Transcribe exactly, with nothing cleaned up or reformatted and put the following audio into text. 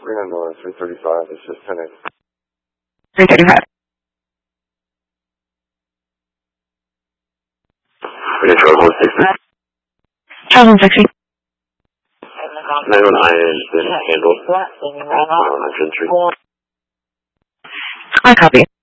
three nine North, three thirty-five, this is ten eight. three thirty-five. We need Charles one sixty. Charles one sixty. nine one nine has been handled. nine one nine Gentry. I copy.